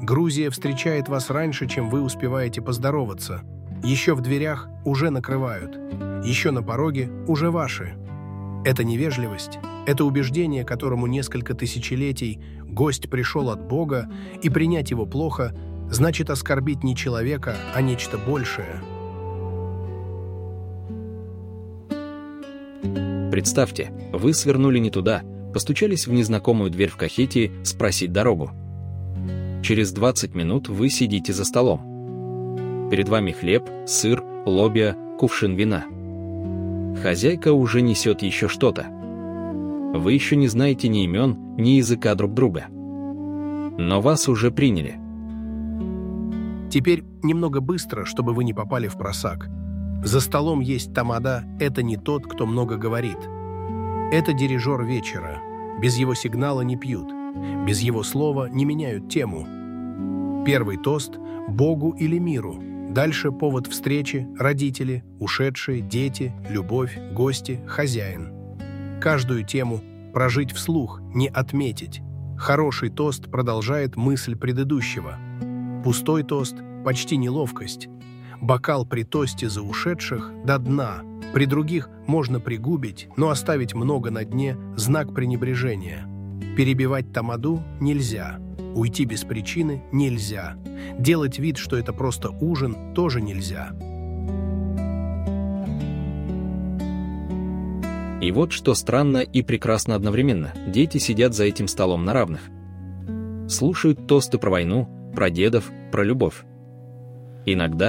Грузия встречает вас раньше, чем вы успеваете поздороваться. Еще в дверях уже накрывают. Еще на пороге уже ваши. Это невежливость, это убеждение, которому несколько тысячелетий гость пришел от Бога, и принять его плохо значит оскорбить не человека, а нечто большее. Представьте, вы свернули не туда, постучались в незнакомую дверь в Кахетии спросить дорогу. Через 20 минут вы сидите за столом. Перед вами хлеб, сыр, лобиа, кувшин вина. Хозяйка уже несет еще что-то. Вы еще не знаете ни имен, ни языка друг друга. Но вас уже приняли. Теперь немного быстро, чтобы вы не попали в просак. За столом есть тамада – это не тот, кто много говорит. Это дирижер вечера. Без его сигнала не пьют. Без его слова не меняют тему. Первый тост – Богу или миру. Дальше повод встречи, родители, ушедшие, дети, любовь, гости, хозяин. Каждую тему прожить вслух, не отметить. Хороший тост продолжает мысль предыдущего. Пустой тост – почти неловкость. Бокал при тосте за ушедших до дна. При других можно пригубить, но оставить много на дне – знак пренебрежения. Перебивать тамаду нельзя. Уйти без причины нельзя. Делать вид, что это просто ужин, тоже нельзя. И вот что странно и прекрасно одновременно. Дети сидят за этим столом на равных. Слушают тосты про войну, про дедов, про любовь. Иногда